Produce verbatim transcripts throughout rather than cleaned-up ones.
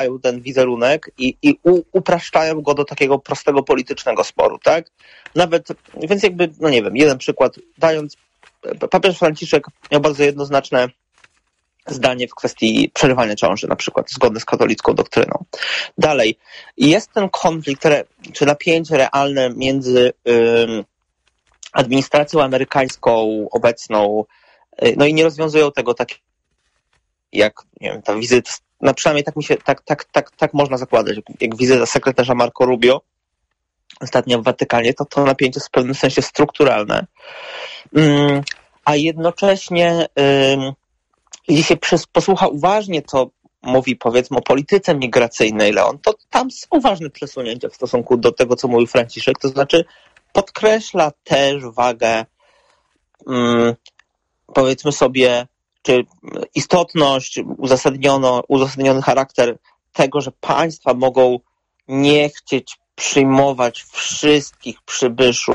ten wizerunek i, i u, upraszczają go do takiego prostego politycznego sporu, tak? Nawet, więc jakby, no nie wiem, jeden przykład, dając, papież Franciszek miał bardzo jednoznaczne zdanie w kwestii przerywania ciąży, na przykład, zgodne z katolicką doktryną. Dalej, jest ten konflikt, czy napięcie realne między ym, administracją amerykańską obecną, y, no i nie rozwiązują tego tak, jak, nie wiem, ta wizyta, no przynajmniej tak mi się, tak, tak, tak, tak można zakładać, jak wizyta sekretarza Marco Rubio ostatnio w Watykanie, to to napięcie jest w pewnym sensie strukturalne. Ym, a jednocześnie ym, jeśli się przez, posłucha uważnie, co mówi, powiedzmy, o polityce migracyjnej Leon, to tam są ważne przesunięcia w stosunku do tego, co mówił Franciszek, to znaczy podkreśla też wagę, um, powiedzmy sobie, czy istotność, uzasadniono, uzasadniony charakter tego, że państwa mogą nie chcieć przyjmować wszystkich przybyszów,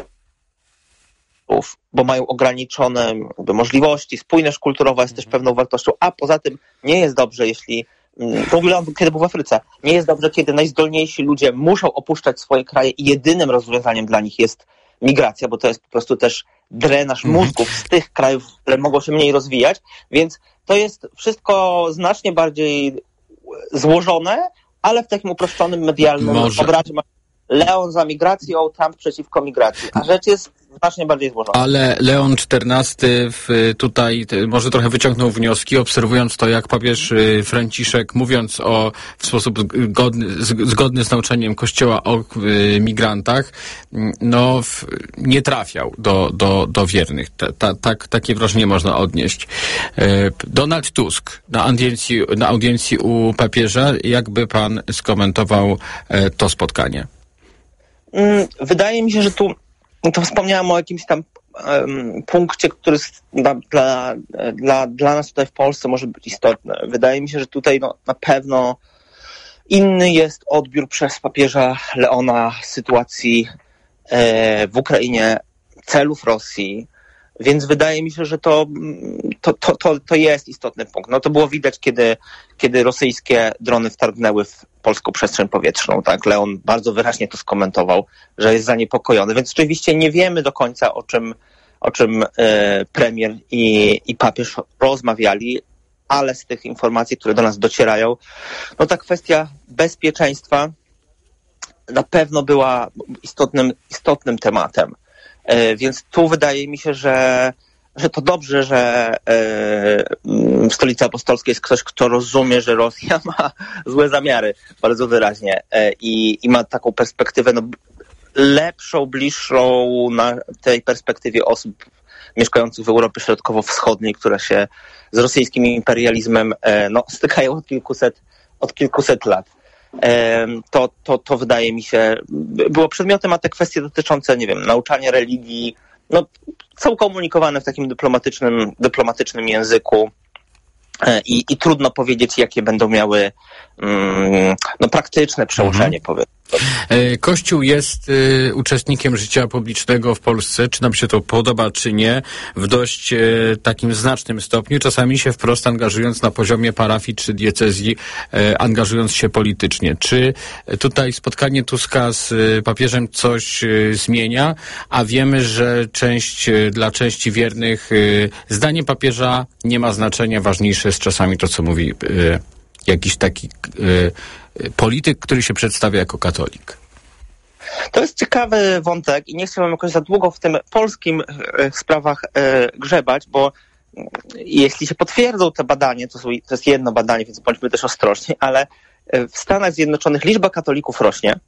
bo mają ograniczone możliwości, spójność kulturowa jest też pewną wartością, a poza tym nie jest dobrze, jeśli, to mówił on, kiedy był w Afryce, nie jest dobrze, kiedy najzdolniejsi ludzie muszą opuszczać swoje kraje i jedynym rozwiązaniem dla nich jest migracja, bo to jest po prostu też drenaż mózgów z tych krajów, które mogą się mniej rozwijać, więc to jest wszystko znacznie bardziej złożone, ale w takim uproszczonym medialnym Może. obrazie Leon za migracją, Trump przeciwko migracji, a rzecz jest znacznie bardziej złożona. Ale Leon czternasty w, tutaj może trochę wyciągnął wnioski, obserwując to, jak papież Franciszek, mówiąc o w sposób zgodny, zgodny z nauczaniem Kościoła o y, migrantach, no w, nie trafiał do, do, do wiernych. Ta, ta, tak, takie wrażenie można odnieść. Y, Donald Tusk na audiencji, na audiencji u papieża, jakby pan skomentował y, to spotkanie? Wydaje mi się, że tu, to wspomniałem o jakimś tam um, punkcie, który dla, dla, dla, dla nas tutaj w Polsce może być istotny. Wydaje mi się, że tutaj no, na pewno inny jest odbiór przez papieża Leona sytuacji e, w Ukrainie, celów Rosji, więc wydaje mi się, że to, to, to, to, to jest istotny punkt. No to było widać, kiedy, kiedy rosyjskie drony wtargnęły w polską przestrzeń powietrzną, tak? Leon bardzo wyraźnie to skomentował, że jest zaniepokojony, więc oczywiście nie wiemy do końca, o czym, o czym e, premier i, i papież rozmawiali, ale z tych informacji, które do nas docierają, no ta kwestia bezpieczeństwa na pewno była istotnym, istotnym tematem. E, więc tu wydaje mi się, że że to dobrze, że e, w Stolicy Apostolskiej jest ktoś, kto rozumie, że Rosja ma złe zamiary bardzo wyraźnie e, i, i ma taką perspektywę no, lepszą, bliższą na tej perspektywie osób mieszkających w Europie Środkowo-Wschodniej, które się z rosyjskim imperializmem e, no, stykają od kilkuset, od kilkuset lat. E, to, to, to wydaje mi się było przedmiotem, a te kwestie dotyczące, nie wiem, nauczania religii, no, są komunikowane w takim dyplomatycznym, dyplomatycznym języku i, i trudno powiedzieć, jakie będą miały mm, no, praktyczne przełożenie, mhm. powiedzmy. Kościół jest y, uczestnikiem życia publicznego w Polsce, czy nam się to podoba, czy nie, w dość y, takim znacznym stopniu, czasami się wprost angażując na poziomie parafii czy diecezji, y, angażując się politycznie. Czy tutaj spotkanie Tuska z y, papieżem coś y, zmienia, a wiemy, że część, y, dla części wiernych y, zdanie papieża nie ma znaczenia, ważniejsze jest czasami to, co mówi y, jakiś taki y, polityk, który się przedstawia jako katolik. To jest ciekawy wątek i nie chciałbym jakoś za długo w tym polskim e, sprawach e, grzebać, bo jeśli się potwierdzą te badania, to, są, to jest jedno badanie, więc bądźmy też ostrożni, ale w Stanach Zjednoczonych liczba katolików rośnie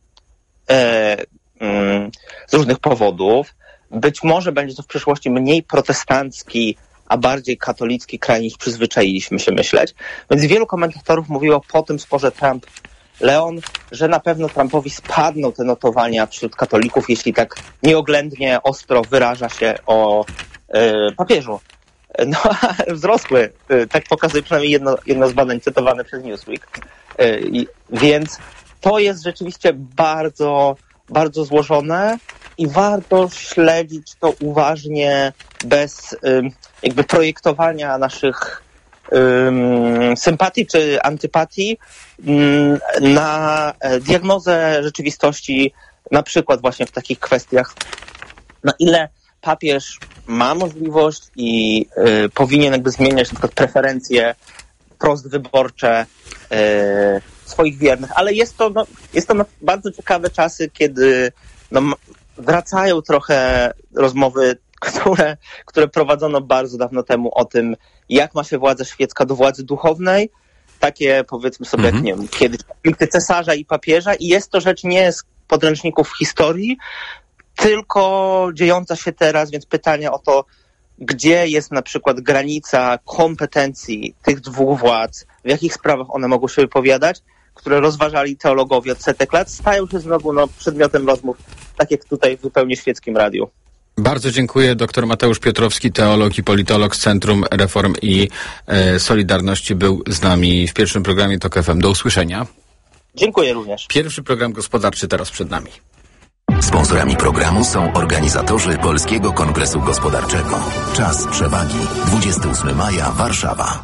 e, mm, z różnych powodów. Być może będzie to w przyszłości mniej protestancki, a bardziej katolicki kraj niż przyzwyczailiśmy się myśleć. Więc wielu komentatorów mówiło po tym sporze Trump-Leon, że na pewno Trumpowi spadną te notowania wśród katolików, jeśli tak nieoględnie, ostro wyraża się o y, papieżu. No a wzrosły. Y, tak pokazuje przynajmniej jedno, jedno z badań cytowane przez Newsweek. Y, więc to jest rzeczywiście bardzo, bardzo złożone i warto śledzić to uważnie, bez y, jakby projektowania naszych ym, sympatii czy antypatii ym, na diagnozę rzeczywistości, na przykład właśnie w takich kwestiach, na ile papież ma możliwość i y, powinien jakby zmieniać na przykład preferencje prost wyborcze y, swoich wiernych, ale jest to, no, jest to no, bardzo ciekawe czasy, kiedy no, wracają trochę rozmowy, które, które prowadzono bardzo dawno temu o tym, jak ma się władza świecka do władzy duchownej, takie powiedzmy sobie, mhm. jak nie wiem, kiedyś konflikty cesarza i papieża, i jest to rzecz nie z podręczników historii, tylko dziejąca się teraz, więc pytanie o to, gdzie jest na przykład granica kompetencji tych dwóch władz, w jakich sprawach one mogą się wypowiadać, które rozważali teologowie od setek lat, stają się znowu no, przedmiotem rozmów, tak jak tutaj w zupełnie świeckim radiu. Bardzo dziękuję. Doktor Mateusz Piotrowski, teolog i politolog z Centrum Reform i e, Solidarności, był z nami w pierwszym programie Tok F M. Do usłyszenia. Dziękuję również. Pierwszy program gospodarczy teraz przed nami. Sponsorami programu są organizatorzy Polskiego Kongresu Gospodarczego. Czas przewagi. dwudziestego ósmego maja, Warszawa.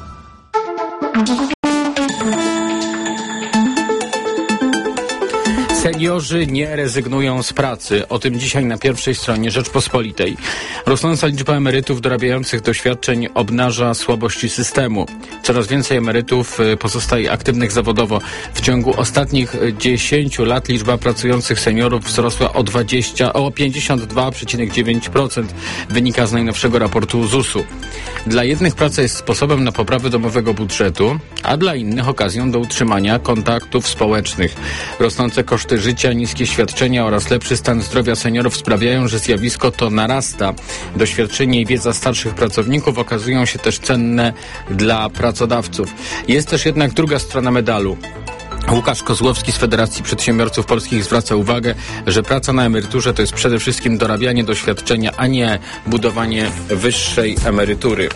Seniorzy nie rezygnują z pracy. O tym dzisiaj na pierwszej stronie Rzeczpospolitej. Rosnąca liczba emerytów dorabiających doświadczeń obnaża słabości systemu. Coraz więcej emerytów pozostaje aktywnych zawodowo. W ciągu ostatnich dziesięciu lat liczba pracujących seniorów wzrosła o, dwadzieścia, o pięćdziesiąt dwa przecinek dziewięć procent. Wynika z najnowszego raportu zusu. Dla jednych praca jest sposobem na poprawę domowego budżetu, a dla innych okazją do utrzymania kontaktów społecznych. Rosnące koszty życia, niskie świadczenia oraz lepszy stan zdrowia seniorów sprawiają, że zjawisko to narasta. Doświadczenie i wiedza starszych pracowników okazują się też cenne dla pracodawców. Jest też jednak druga strona medalu. Łukasz Kozłowski z Federacji Przedsiębiorców Polskich zwraca uwagę, że praca na emeryturze to jest przede wszystkim dorabianie doświadczenia, a nie budowanie wyższej emerytury.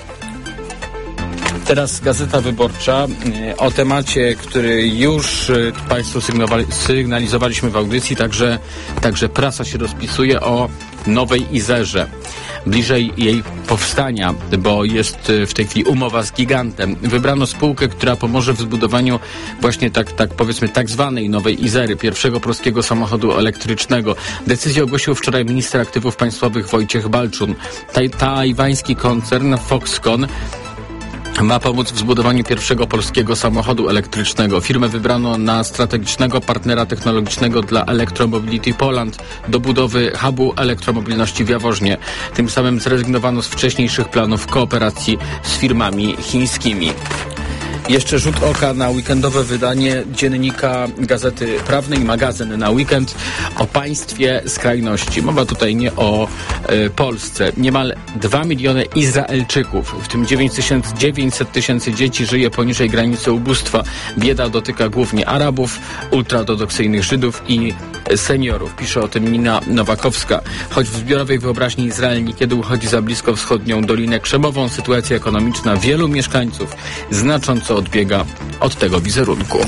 Teraz Gazeta Wyborcza o temacie, który już Państwu sygnalizowaliśmy w audycji, także, także prasa się rozpisuje o nowej Izerze. Bliżej jej powstania, bo jest w tej chwili umowa z gigantem. Wybrano spółkę, która pomoże w zbudowaniu właśnie tak, tak powiedzmy tak zwanej nowej Izery, pierwszego polskiego samochodu elektrycznego. Decyzję ogłosił wczoraj minister aktywów państwowych Wojciech Balczun. Taj, tajwański koncern Foxconn ma pomóc w zbudowaniu pierwszego polskiego samochodu elektrycznego. Firmę wybrano na strategicznego partnera technologicznego dla Electromobility Poland do budowy hubu elektromobilności w Jaworznie. Tym samym zrezygnowano z wcześniejszych planów kooperacji z firmami chińskimi. Jeszcze rzut oka na weekendowe wydanie dziennika Gazety Prawnej, magazyn na weekend, o państwie skrajności. Mowa tutaj nie o e, Polsce. Niemal dwa miliony Izraelczyków, w tym dziewięćset tysięcy dzieci żyje poniżej granicy ubóstwa. Bieda dotyka głównie Arabów, ultraortodoksyjnych Żydów i seniorów. Pisze o tym Nina Nowakowska. Choć w zbiorowej wyobraźni Izrael niekiedy uchodzi za bliskowschodnią Dolinę Krzemową, sytuacja ekonomiczna wielu mieszkańców znacząco odbiega od tego wizerunku.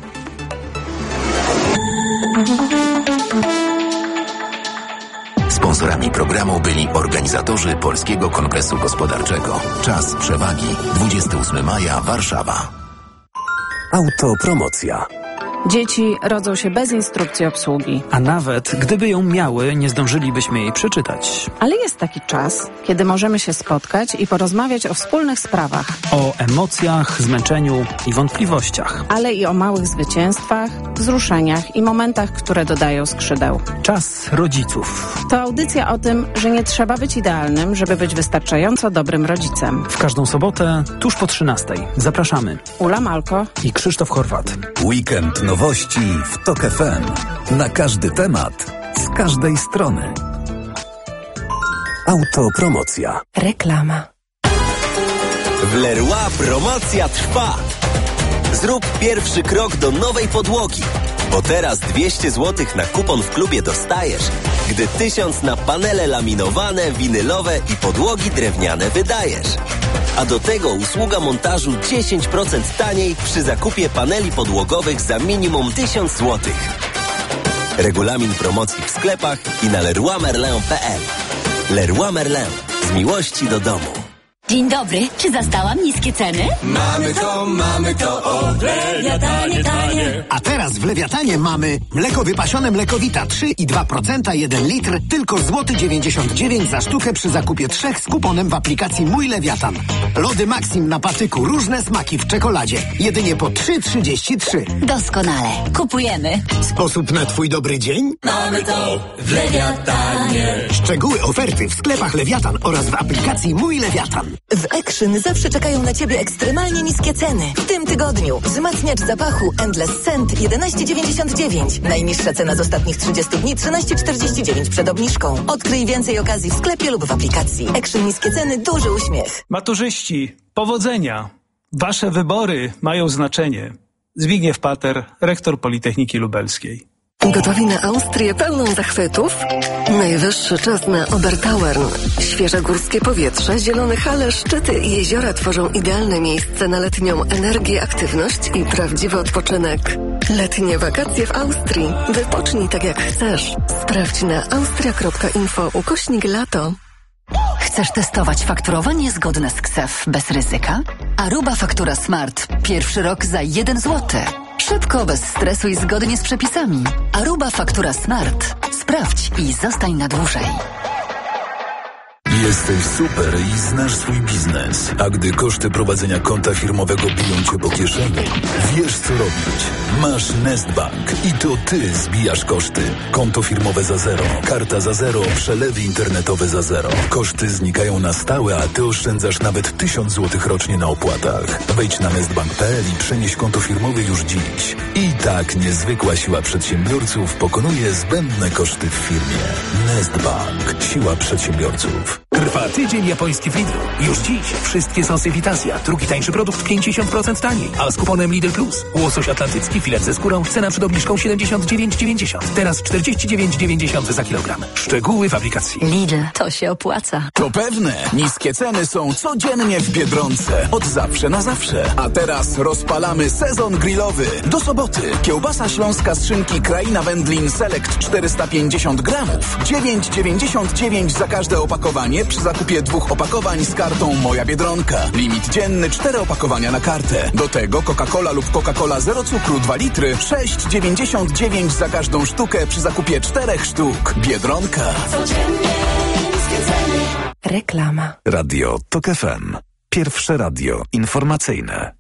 Sponsorami programu byli organizatorzy Polskiego Kongresu Gospodarczego. Czas przewagi. dwudziestego ósmego maja, Warszawa. Autopromocja. Dzieci rodzą się bez instrukcji obsługi. A nawet gdyby ją miały, nie zdążylibyśmy jej przeczytać. Ale jest taki czas, kiedy możemy się spotkać i porozmawiać o wspólnych sprawach. O emocjach, zmęczeniu i wątpliwościach. Ale i o małych zwycięstwach, wzruszeniach i momentach, które dodają skrzydeł. Czas rodziców. To audycja o tym, że nie trzeba być idealnym, żeby być wystarczająco dobrym rodzicem. W każdą sobotę, tuż po trzynastej. Zapraszamy. Ula Malko i Krzysztof Horwat. Weekend nowości w Tok F M. Na każdy temat, z każdej strony. Autopromocja. Reklama. W Leroy promocja trwa. Zrób pierwszy krok do nowej podłogi, bo teraz dwieście złotych na kupon w klubie dostajesz, gdy tysiąc na panele laminowane, winylowe i podłogi drewniane wydajesz. A do tego usługa montażu dziesięć procent taniej przy zakupie paneli podłogowych za minimum tysiąc złotych. Regulamin promocji w sklepach i na leroy merlin kropka p l. Leroy Merlin. Z miłości do domu. Dzień dobry, czy zastałam niskie ceny? Mamy to, mamy to od Lewiatanie tanie. A teraz w Lewiatanie mamy mleko wypasione Mlekowita trzy i dwa procent jeden litr, tylko złoty dziewięćdziesiąt dziewięć za sztukę przy zakupie trzech z kuponem w aplikacji Mój Lewiatan. Lody Maxim na patyku, różne smaki w czekoladzie. Jedynie po trzy trzydzieści trzy. Doskonale, kupujemy. Sposób na twój dobry dzień? Mamy to w Lewiatanie. Szczegóły oferty w sklepach Lewiatan oraz w aplikacji Mój Lewiatan. W Action zawsze czekają na Ciebie ekstremalnie niskie ceny. W tym tygodniu wzmacniacz zapachu Endless Scent jedenaście dziewięćdziesiąt dziewięć. Najniższa cena z ostatnich trzydziestu dni trzynaście czterdzieści dziewięć przed obniżką. Odkryj więcej okazji w sklepie lub w aplikacji. Action niskie ceny, duży uśmiech. Maturzyści, powodzenia. Wasze wybory mają znaczenie. Zbigniew Pater, rektor Politechniki Lubelskiej. Gotowi na Austrię pełną zachwytów? Najwyższy czas na Obertauern. Świeże górskie powietrze, zielone hale, szczyty i jeziora tworzą idealne miejsce na letnią energię, aktywność i prawdziwy odpoczynek. Letnie wakacje w Austrii. Wypocznij tak jak chcesz. Sprawdź na austria.info ukośnik lato. Chcesz testować fakturowanie zgodne z K S E F bez ryzyka? Aruba Faktura Smart. Pierwszy rok za jeden złoty. Szybko, bez stresu i zgodnie z przepisami. Aruba Faktura Smart. Sprawdź i zostań na dłużej. Jesteś super i znasz swój biznes, a gdy koszty prowadzenia konta firmowego biją cię po kieszeni, wiesz co robić. Masz Nestbank i to ty zbijasz koszty. Konto firmowe za zero, karta za zero, przelewy internetowe za zero. Koszty znikają na stałe, a ty oszczędzasz nawet tysiąc złotych rocznie na opłatach. Wejdź na nestbank kropka p l i przenieś konto firmowe już dziś. I tak niezwykła siła przedsiębiorców pokonuje zbędne koszty w firmie. Nestbank. Siła przedsiębiorców. Trwa tydzień japoński w Lidlu. Już dziś wszystkie sosy Vitasia. Drugi tańszy produkt pięćdziesiąt procent taniej. A z kuponem Lidl Plus. Łosoś atlantycki, filet ze skórą. Cena przed obniżką siedemdziesiąt dziewięć dziewięćdziesiąt. Teraz czterdzieści dziewięć dziewięćdziesiąt za kilogram. Szczegóły w aplikacji. Lidl, to się opłaca. To pewne. Niskie ceny są codziennie w Biedronce. Od zawsze na zawsze. A teraz rozpalamy sezon grillowy. Do soboty. Kiełbasa śląska z szynki Kraina Wędlin Select czterysta pięćdziesiąt gramów. dziewięć dziewięćdziesiąt dziewięć za każde opakowanie przy zakupie dwóch opakowań z kartą Moja Biedronka. Limit dzienny cztery opakowania na kartę. Do tego Coca-Cola lub Coca-Cola zero cukru dwa litry sześć dziewięćdziesiąt dziewięć za każdą sztukę przy zakupie czterech sztuk. Biedronka. Reklama. Radio Tok F M. Pierwsze radio informacyjne.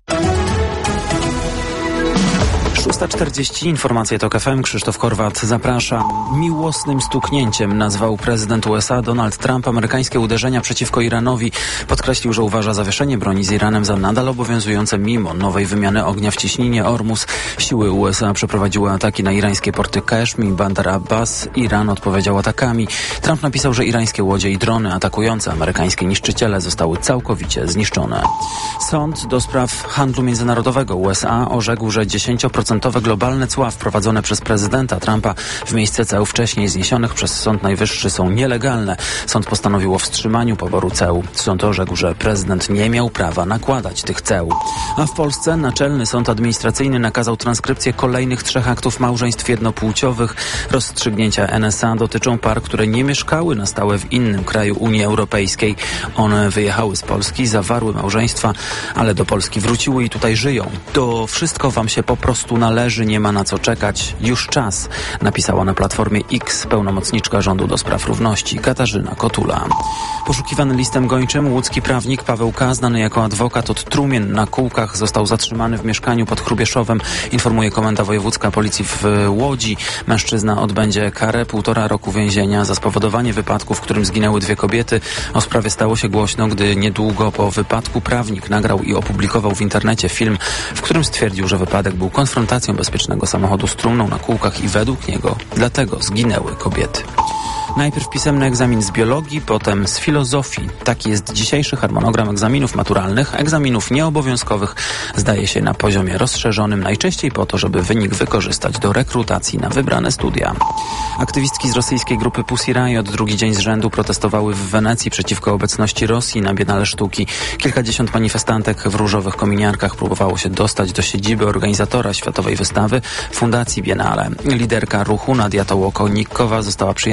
szósta czterdzieści, informacje Tok F M, Krzysztof Korwat, zapraszam. Miłosnym stuknięciem nazwał prezydent U S A Donald Trump amerykańskie uderzenia przeciwko Iranowi. Podkreślił, że uważa zawieszenie broni z Iranem za nadal obowiązujące mimo nowej wymiany ognia w cieśninie Ormus. Siły U S A przeprowadziły ataki na irańskie porty Keszm i Bandar Abbas. Iran odpowiedział atakami. Trump napisał, że irańskie łodzie i drony atakujące amerykańskie niszczyciele zostały całkowicie zniszczone. Sąd do spraw handlu międzynarodowego U S A orzekł, że dziesięć procent globalne cła wprowadzone przez prezydenta Trumpa w miejsce ceł wcześniej zniesionych przez Sąd Najwyższy są nielegalne. Sąd postanowił o wstrzymaniu poboru ceł. Sąd orzekł, że prezydent nie miał prawa nakładać tych ceł. A w Polsce Naczelny Sąd Administracyjny nakazał transkrypcję kolejnych trzech aktów małżeństw jednopłciowych. Rozstrzygnięcia N S A dotyczą par, które nie mieszkały na stałe w innym kraju Unii Europejskiej. One wyjechały z Polski, zawarły małżeństwa, ale do Polski wróciły i tutaj żyją. To wszystko wam się po prostu należy, nie ma na co czekać. Już czas, napisała na Platformie X pełnomocniczka rządu do spraw równości Katarzyna Kotula. Poszukiwany listem gończym łódzki prawnik Paweł K., znany jako adwokat od trumien na kółkach, został zatrzymany w mieszkaniu pod Hrubieszowem, informuje Komenda Wojewódzka Policji w Łodzi. Mężczyzna odbędzie karę półtora roku więzienia za spowodowanie wypadku, w którym zginęły dwie kobiety. O sprawie stało się głośno, gdy niedługo po wypadku prawnik nagrał i opublikował w internecie film, w którym stwierdził, że wypadek był konfrontacją bezpiecznego samochodu z trumną na kółkach i według niego dlatego zginęły kobiety. Najpierw pisemny egzamin z biologii, potem z filozofii. Taki jest dzisiejszy harmonogram egzaminów maturalnych. Egzaminów nieobowiązkowych zdaje się na poziomie rozszerzonym, najczęściej po to, żeby wynik wykorzystać do rekrutacji na wybrane studia. Aktywistki z rosyjskiej grupy Pussy Riot drugi dzień z rzędu protestowały w Wenecji przeciwko obecności Rosji na Biennale Sztuki. Kilkadziesiąt manifestantek w różowych kominiarkach próbowało się dostać do siedziby organizatora światowej wystawy, Fundacji Biennale. Liderka ruchu Nadia Tołokonikowa została przyjęta przez jednego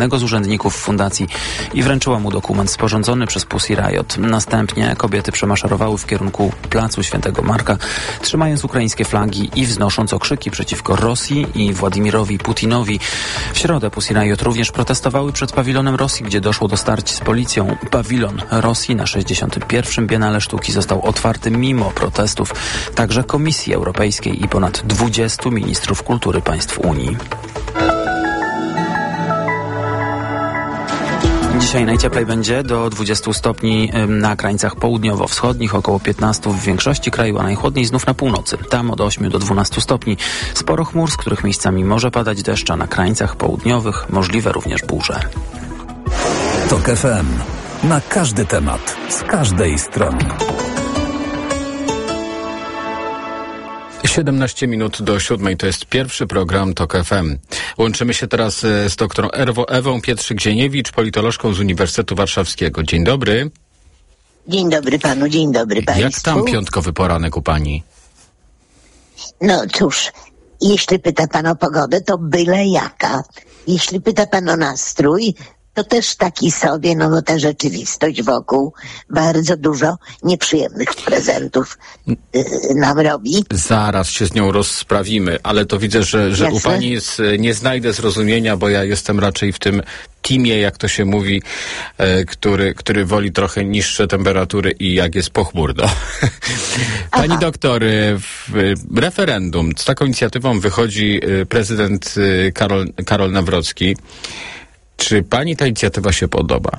jednego z urzędników fundacji i wręczyła mu dokument sporządzony przez Pussy Riot. Następnie kobiety przemaszerowały w kierunku placu Świętego Marka, trzymając ukraińskie flagi i wznosząc okrzyki przeciwko Rosji i Władimirowi Putinowi. W środę Pussy Riot również protestowały przed pawilonem Rosji, gdzie doszło do starć z policją. Pawilon Rosji na sześćdziesiątym pierwszym Biennale Sztuki został otwarty mimo protestów także Komisji Europejskiej i ponad dwudziestu ministrów kultury państw Unii. Dzisiaj najcieplej będzie do dwudziestu stopni na krańcach południowo-wschodnich, około piętnastu w większości kraju, a najchłodniej znów na północy. Tam od ośmiu do dwunastu stopni. Sporo chmur, z których miejscami może padać deszcz, a na krańcach południowych możliwe również burze. Tok F M. Na każdy temat, z każdej strony. siedemnaście minut do siódmej, to jest pierwszy program Tok F M. Łączymy się teraz z doktorą Ewą, Ewą Pietrzyk-Dzieniewicz, politolożką z Uniwersytetu Warszawskiego. Dzień dobry. Dzień dobry panu, dzień dobry państwu. Jak tam piątkowy poranek u pani? No cóż, jeśli pyta pan o pogodę, to byle jaka. Jeśli pyta pan o nastrój, to też taki sobie, no bo ta rzeczywistość wokół bardzo dużo nieprzyjemnych prezentów yy, nam robi. Zaraz się z nią rozprawimy, ale to widzę, że, że u pani jest, nie znajdę zrozumienia, bo ja jestem raczej w tym teamie, jak to się mówi, e, który, który woli trochę niższe temperatury i jak jest pochmurno. Pani doktor, w referendum z taką inicjatywą wychodzi prezydent Karol, Karol Nawrocki. Czy pani ta inicjatywa się podoba?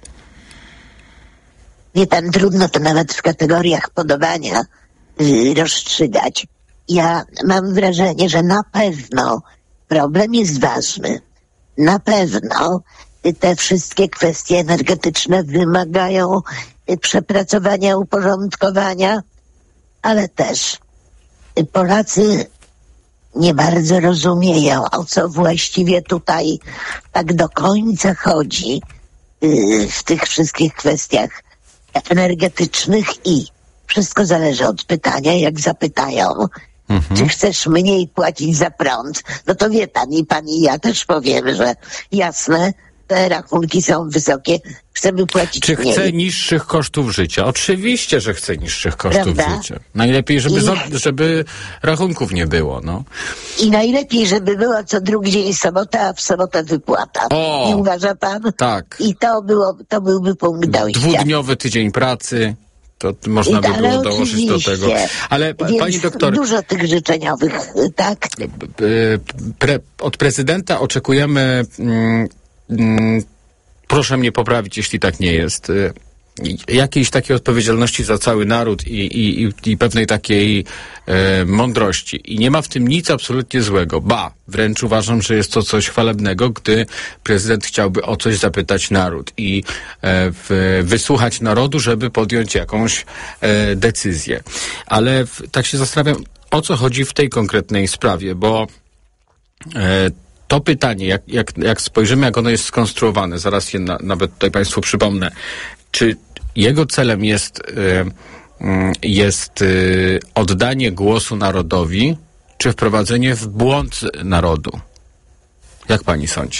Wie pan, trudno to nawet w kategoriach podobania yy, rozstrzygać. Ja mam wrażenie, że na pewno problem jest ważny. Na pewno te wszystkie kwestie energetyczne wymagają przepracowania, uporządkowania, ale też Polacy nie bardzo rozumieją, o co właściwie tutaj tak do końca chodzi yy, w tych wszystkich kwestiach energetycznych i wszystko zależy od pytania, jak zapytają, mhm. czy chcesz mniej płacić za prąd, no to wie pan i pan i ja też powiemy, że jasne, te rachunki są wysokie, chcemy płacić Czy mniej. chce niższych kosztów życia? Oczywiście, że chce niższych kosztów Prawda? życia. Najlepiej, żeby, I... za, żeby rachunków nie było, no. I najlepiej, żeby była co drugi dzień sobota, a w sobotę wypłata. O, nie uważa pan? Tak. I to, było, to byłby punkt dojścia. Dwudniowy tydzień pracy. To można by było dołożyć do tego. Ale Więc pani doktor, dużo tych życzeniowych, tak? Pre, od prezydenta oczekujemy, mm, mm, proszę mnie poprawić, jeśli tak nie jest, y, jakiejś takiej odpowiedzialności za cały naród i, i, i pewnej takiej e, mądrości. I nie ma w tym nic absolutnie złego. Ba, wręcz uważam, że jest to coś chwalebnego, gdy prezydent chciałby o coś zapytać naród i e, w, wysłuchać narodu, żeby podjąć jakąś e, decyzję. Ale w, tak się zastanawiam, o co chodzi w tej konkretnej sprawie, bo e, to pytanie, jak, jak, jak spojrzymy, jak ono jest skonstruowane, zaraz je na, nawet tutaj państwu przypomnę, czy jego celem jest, jest oddanie głosu narodowi, czy wprowadzenie w błąd narodu? Jak pani sądzi?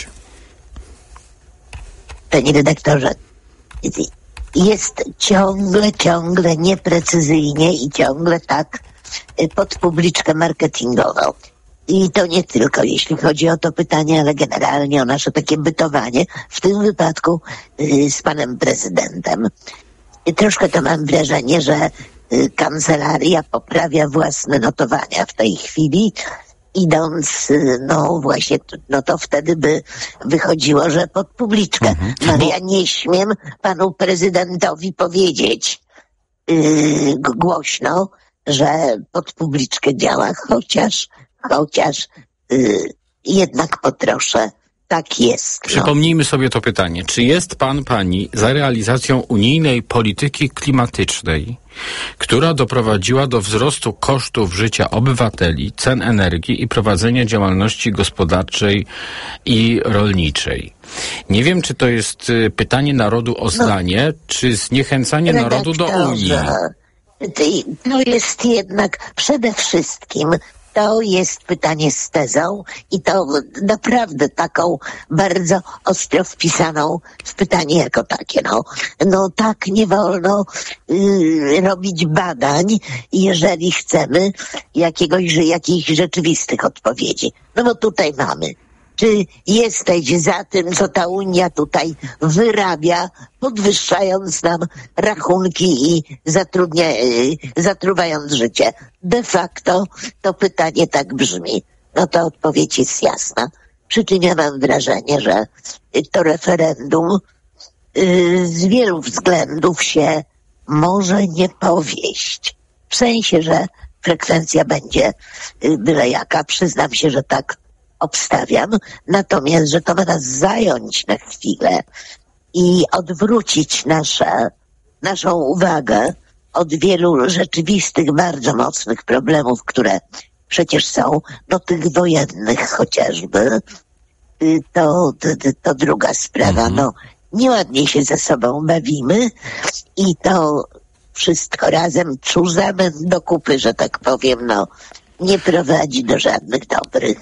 Panie redaktorze, jest ciągle, ciągle nieprecyzyjnie i ciągle tak pod publiczkę marketingową. I to nie tylko jeśli chodzi o to pytanie, ale generalnie o nasze takie bytowanie, w tym wypadku y, z panem prezydentem. I troszkę to mam wrażenie, że y, kancelaria poprawia własne notowania w tej chwili, idąc, y, no właśnie, no to wtedy by wychodziło, że pod publiczkę. Mhm. No ale ja nie śmiem panu prezydentowi powiedzieć y, głośno, że pod publiczkę działa, chociaż Chociaż y, jednak potroszę, tak jest. No. Przypomnijmy sobie to pytanie. Czy jest pan, pani za realizacją unijnej polityki klimatycznej, która doprowadziła do wzrostu kosztów życia obywateli, cen energii i prowadzenia działalności gospodarczej i rolniczej? Nie wiem, czy to jest pytanie narodu o zdanie, no, czy zniechęcanie narodu do Unii. To jest jednak przede wszystkim To jest pytanie z tezą i to naprawdę taką bardzo ostro wpisaną w pytanie jako takie. No, no tak nie wolno y, robić badań, jeżeli chcemy jakiegoś, jakichś rzeczywistych odpowiedzi. No bo tutaj mamy. Czy jesteś za tym, co ta Unia tutaj wyrabia, podwyższając nam rachunki i zatrudnia, zatruwając życie? De facto to pytanie tak brzmi. No to odpowiedź jest jasna. Przy czym ja mam wrażenie, że to referendum z wielu względów się może nie powieść. W sensie, że frekwencja będzie byle jaka. Przyznam się, że tak obstawiam, natomiast, że to ma nas zająć na chwilę i odwrócić nasze, naszą uwagę od wielu rzeczywistych, bardzo mocnych problemów, które przecież są, no tych wojennych chociażby, to, to, to druga sprawa. No, nieładnie się ze sobą bawimy i to wszystko razem czurzamy do kupy, że tak powiem, no, nie prowadzi do żadnych dobrych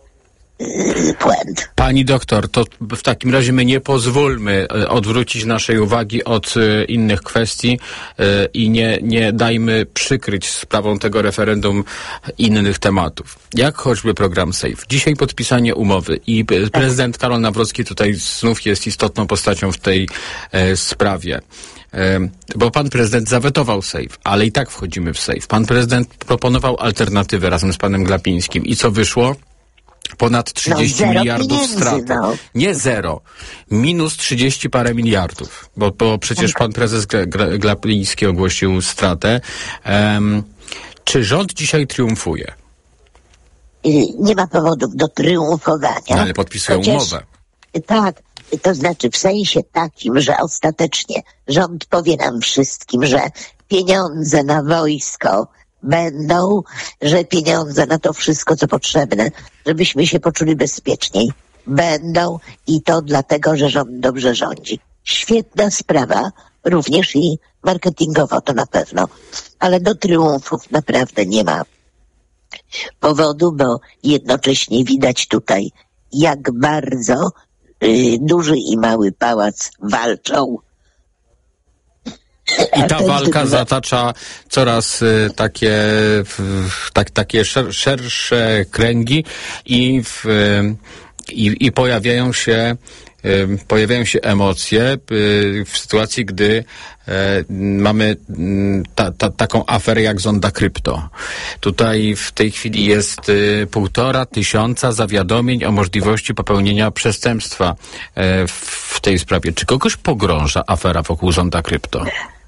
błęd. Pani doktor, to w takim razie my nie pozwólmy odwrócić naszej uwagi od innych kwestii i nie, nie dajmy przykryć sprawą tego referendum innych tematów. Jak choćby program SAFE. Dzisiaj podpisanie umowy i prezydent Karol Nawrocki tutaj znów jest istotną postacią w tej e, sprawie. Bo pan prezydent zawetował SAFE, ale i tak wchodzimy w SAFE. Pan prezydent proponował alternatywę razem z panem Glapińskim. I co wyszło? Ponad trzydzieści no, miliardów strat. No. Nie zero. Minus trzydzieści parę miliardów. Bo, bo przecież pan prezes Glapiński ogłosił stratę. Um, czy rząd dzisiaj triumfuje? Nie ma powodów do triumfowania. No, ale podpisują Chociaż, umowę. Tak. To znaczy w sensie takim, że ostatecznie rząd powie nam wszystkim, że pieniądze na wojsko będą, że pieniądze na to wszystko, co potrzebne, żebyśmy się poczuli bezpieczniej, będą i to dlatego, że rząd dobrze rządzi. Świetna sprawa, również i marketingowo to na pewno, ale do triumfów naprawdę nie ma powodu, bo jednocześnie widać tutaj, jak bardzo y, duży i mały pałac walczą. I ta walka zatacza coraz y, takie, w, tak, takie szer, szersze kręgi i, w, y, i, i pojawiają się y, pojawiają się emocje y, w sytuacji, gdy y, mamy ta, ta, taką aferę jak Zonda Krypto. Tutaj w tej chwili jest y, półtora tysiąca zawiadomień o możliwości popełnienia przestępstwa y, w tej sprawie. Czy kogoś pogrąża afera wokół Zonda Krypto?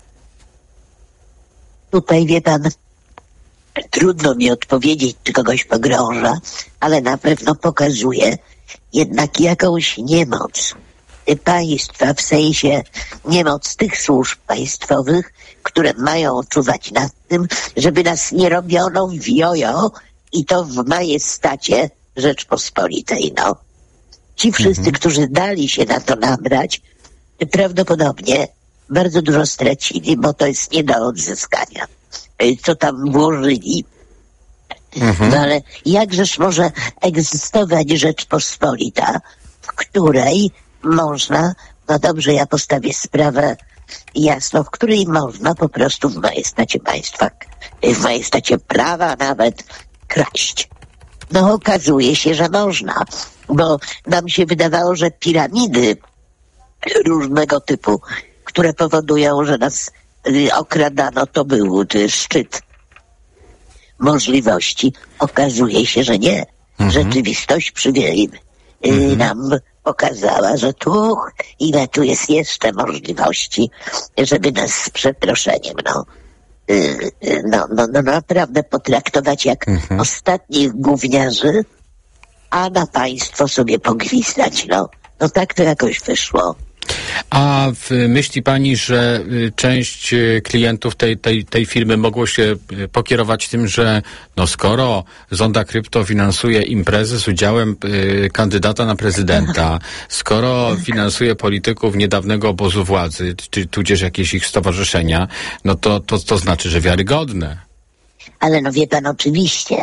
Tutaj, wie pan, trudno mi odpowiedzieć, czy kogoś pogrąża, ale na pewno pokazuje jednak jakąś niemoc państwa, w sensie niemoc tych służb państwowych, które mają czuwać nad tym, żeby nas nie robiono w jojo i to w majestacie Rzeczpospolitej, no. Ci wszyscy, mhm. którzy dali się na to nabrać, prawdopodobnie bardzo dużo stracili, bo to jest nie do odzyskania. Co tam włożyli. Mhm. No ale jakżeż może egzystować Rzeczpospolita, w której można, no dobrze, ja postawię sprawę jasno, w której można po prostu w majestacie państwa, w majestacie prawa nawet kraść. No okazuje się, że można, bo nam się wydawało, że piramidy różnego typu, które powodują, że nas y, okradano, to był y, szczyt możliwości. Okazuje się, że nie. Mhm. Rzeczywistość przywie- y, mhm. nam pokazała, że tu, ile tu jest jeszcze możliwości, żeby nas z przeproszeniem, no, y, y, no, no, no naprawdę potraktować jak mhm. ostatnich gówniarzy, a na państwo sobie pogwizdać, no. No tak to jakoś wyszło. A myśli pani, że część klientów tej, tej, tej firmy mogło się pokierować tym, że no skoro Zonda Krypto finansuje imprezy z udziałem y, kandydata na prezydenta, skoro finansuje polityków niedawnego obozu władzy, czy tudzież jakieś ich stowarzyszenia, no to, to, to znaczy, że wiarygodne. Ale no wie pan, oczywiście,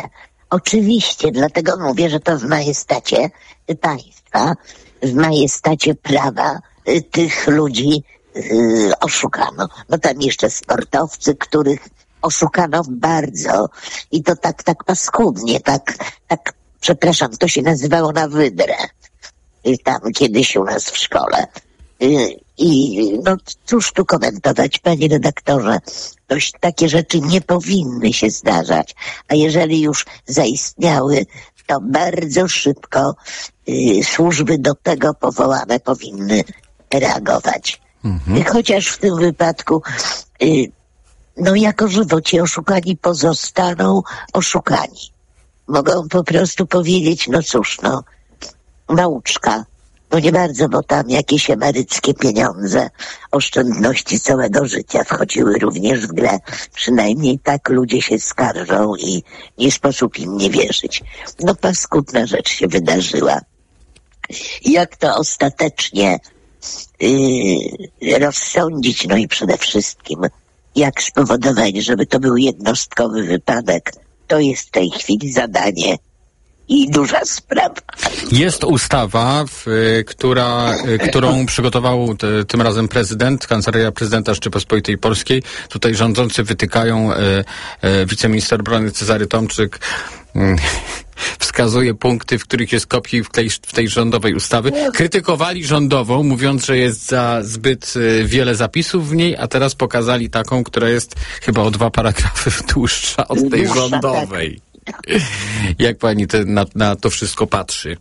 Oczywiście, dlatego mówię, że to w majestacie państwa, w majestacie prawa y, tych ludzi y, oszukano. No tam jeszcze sportowcy, których oszukano bardzo i to tak, tak paskudnie, tak, tak, przepraszam, to się nazywało na wydrę. Y, tam kiedyś u nas w szkole. Y, I no cóż tu komentować, panie redaktorze, to takie rzeczy nie powinny się zdarzać, a jeżeli już zaistniały, to bardzo szybko y, służby do tego powołane powinny reagować. Mhm. Chociaż w tym wypadku y, no jako żywo ci oszukani pozostaną oszukani. Mogą po prostu powiedzieć, no cóż, no nauczka. No nie bardzo, bo tam jakieś emeryckie pieniądze, oszczędności całego życia wchodziły również w grę. Przynajmniej tak ludzie się skarżą i nie sposób im nie wierzyć. No paskudna rzecz się wydarzyła. Jak to ostatecznie yy, rozsądzić, no i przede wszystkim jak spowodować, żeby to był jednostkowy wypadek, to jest w tej chwili zadanie i duża sprawa. Jest ustawa, w, która, którą przygotował te, tym razem prezydent, Kancelaria Prezydenta Rzeczypospolitej Polskiej. Tutaj rządzący wytykają, e, e, wiceminister obrony Cezary Tomczyk mm, wskazuje punkty, w których jest kopii w tej, w tej rządowej ustawy. Krytykowali rządową, mówiąc, że jest za zbyt e, wiele zapisów w niej, a teraz pokazali taką, która jest chyba o dwa paragrafy dłuższa od tej dłuższa, rządowej. Tak. Jak pani te, na, na to wszystko patrzy?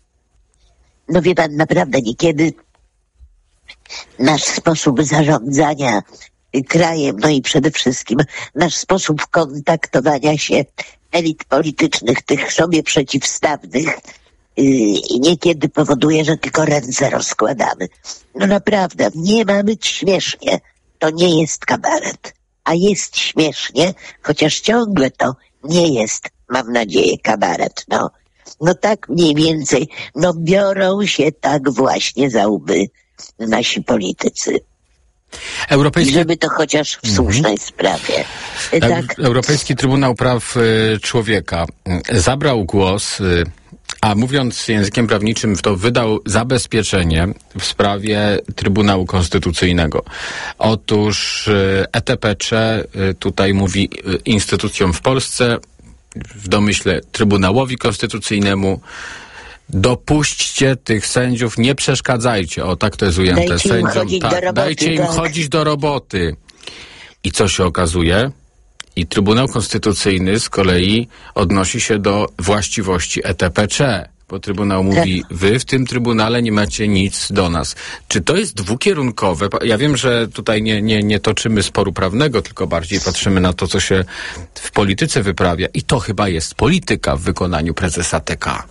No wie pan, naprawdę niekiedy nasz sposób zarządzania krajem, no i przede wszystkim nasz sposób kontaktowania się elit politycznych, tych sobie przeciwstawnych, yy, niekiedy powoduje, że tylko ręce rozkładamy. No naprawdę, nie ma być śmiesznie. To nie jest kabaret. A jest śmiesznie, chociaż ciągle to nie jest, mam nadzieję, kabaret. No, no tak mniej więcej, no biorą się tak właśnie za łby nasi politycy. Europejski... Żeby to chociaż w słusznej mm-hmm. sprawie. Tak. Europejski Trybunał Praw y, Człowieka y, zabrał głos, y, a mówiąc językiem prawniczym, to wydał zabezpieczenie w sprawie Trybunału Konstytucyjnego. Otóż y, E T P C y, tutaj mówi y, instytucjom w Polsce, w domyśle Trybunałowi Konstytucyjnemu, dopuśćcie tych sędziów, nie przeszkadzajcie. O, tak to jest ujęte. Dajcie Sędziom, im chodzić tak, do roboty, dajcie im tak. chodzić do roboty. I co się okazuje? I Trybunał Konstytucyjny z kolei odnosi się do właściwości E T P C, bo Trybunał mówi, wy w tym Trybunale nie macie nic do nas. Czy to jest dwukierunkowe? Ja wiem, że tutaj nie, nie, nie toczymy sporu prawnego, tylko bardziej patrzymy na to, co się w polityce wyprawia. I to chyba jest polityka w wykonaniu prezesa T K.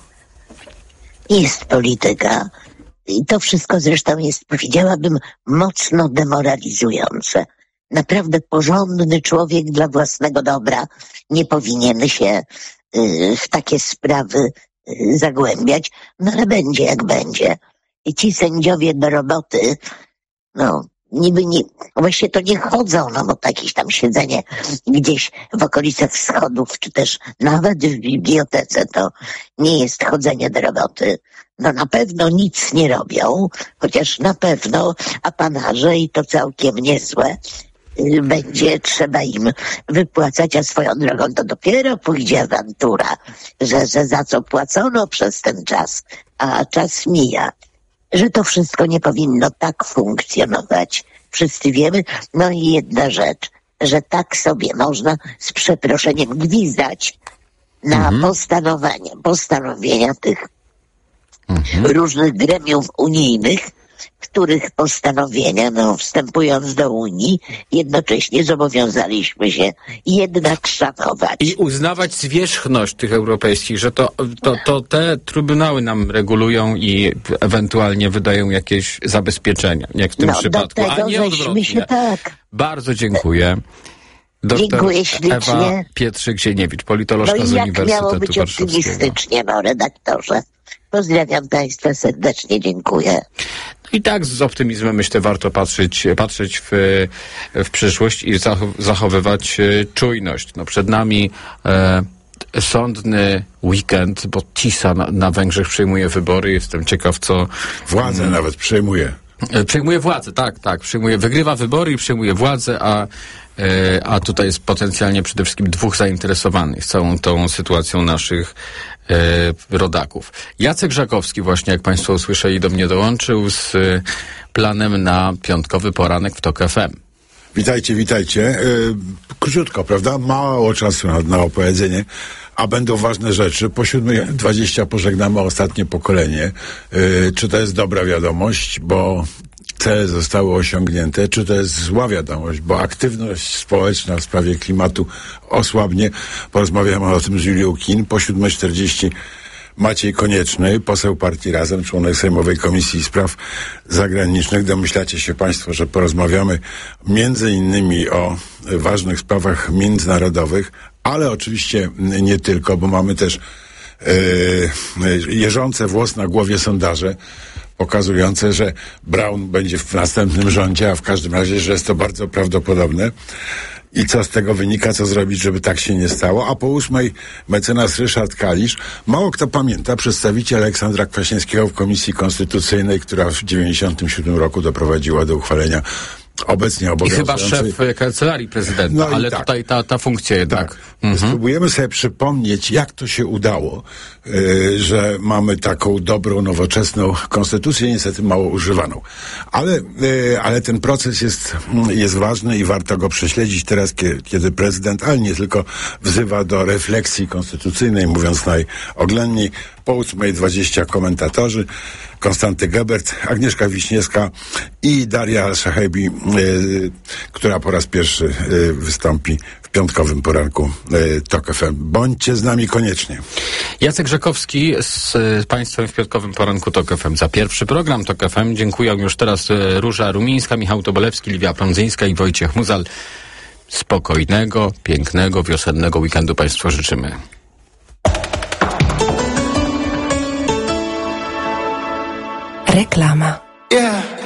Jest polityka. I to wszystko zresztą jest, powiedziałabym, mocno demoralizujące. Naprawdę porządny człowiek dla własnego dobra nie powinien się y, w takie sprawy y, zagłębiać. No ale będzie jak będzie. I ci sędziowie do roboty, no niby nie, właśnie to nie chodzą, no bo jakieś tam siedzenie gdzieś w okolicach schodów, czy też nawet w bibliotece, to nie jest chodzenie do roboty. No na pewno nic nie robią, chociaż na pewno apanarze i to całkiem niezłe będzie trzeba im wypłacać, a swoją drogą to dopiero pójdzie awantura, że, że za co płacono przez ten czas, a czas mija, że to wszystko nie powinno tak funkcjonować. Wszyscy wiemy. No i jedna rzecz, że tak sobie można z przeproszeniem gwizdać na mhm. postanowienia, postanowienia tych mhm. różnych gremiów unijnych, których postanowienia, no wstępując do Unii, jednocześnie zobowiązaliśmy się jednak szanować. I uznawać zwierzchność tych europejskich, że to, to, to te trybunały nam regulują i ewentualnie wydają jakieś zabezpieczenia, jak w tym no, przypadku, do tego a nie odwrotnie. Się tak. Bardzo dziękuję. Doktor Dziękuję ślicznie. Ewa Pietrzyk-Zieniewicz, politolożka no z jak Uniwersytetu miało być Warszawskiego. optymistycznie, no redaktorze. Pozdrawiam Państwa serdecznie, dziękuję. I tak z optymizmem, myślę, warto patrzeć, patrzeć w, w przyszłość i zachowywać czujność. No przed nami e, sądny weekend, bo TISA na, na Węgrzech przejmuje wybory. Jestem ciekaw, co... Władzę hmm. nawet przejmuje. Przejmuje władzę, tak, tak. Przejmuje, wygrywa wybory i przejmuje władzę, a, e, a tutaj jest potencjalnie przede wszystkim dwóch zainteresowanych całą tą sytuacją naszych e, rodaków. Jacek Żakowski właśnie, jak Państwo usłyszeli, do mnie dołączył z e, planem na piątkowy poranek w TOK F M. Witajcie, witajcie. Yy, króciutko, prawda? Mało czasu na, na opowiedzenie, a będą ważne rzeczy. Po siódmej dwadzieścia pożegnamy ostatnie pokolenie. Yy, czy to jest dobra wiadomość, bo cele zostały osiągnięte, czy to jest zła wiadomość, bo aktywność społeczna w sprawie klimatu osłabnie. Porozmawiamy o tym z Julią Kin. Po siódmej czterdzieści Maciej Konieczny, poseł partii Razem, członek Sejmowej Komisji Spraw Zagranicznych. Domyślacie się Państwo, że porozmawiamy między innymi o ważnych sprawach międzynarodowych, ale oczywiście nie tylko, bo mamy też yy, jeżące włos na głowie sondaże pokazujące, że Braun będzie w następnym rządzie, a w każdym razie, że jest to bardzo prawdopodobne. I co z tego wynika, co zrobić, żeby tak się nie stało? A po ósmej mecenas Ryszard Kalisz, mało kto pamięta, przedstawiciel Aleksandra Kwaśniewskiego w Komisji Konstytucyjnej, która w dziewięćdziesiątym siódmym roku doprowadziła do uchwalenia obecnie obowiązującej... I chyba szef kancelarii prezydenta, no ale tak. Tutaj ta, ta funkcja jednak... Tak. Mhm. Spróbujemy sobie przypomnieć, jak to się udało, yy, że mamy taką dobrą, nowoczesną konstytucję, niestety mało używaną. Ale, yy, ale ten proces jest, jest ważny i warto go prześledzić teraz, kiedy, kiedy prezydent, ale nie tylko, wzywa do refleksji konstytucyjnej, mówiąc najoględniej. Po ósmej dwadzieścia komentatorzy, Konstanty Gebert, Agnieszka Wiśniewska i Daria Al-Szahebi, yy, która po raz pierwszy yy, wystąpi w piątkowym poranku yy, TOK F M. Bądźcie z nami koniecznie. Jacek Żakowski z y, Państwem w piątkowym poranku TOK F M za pierwszy program TOK F M. Dziękuję już teraz y, Róża Rumińska, Michał Tobolewski, Liwia Prądzyńska i Wojciech Muzal. Spokojnego, pięknego, wiosennego weekendu Państwu życzymy. Reklama.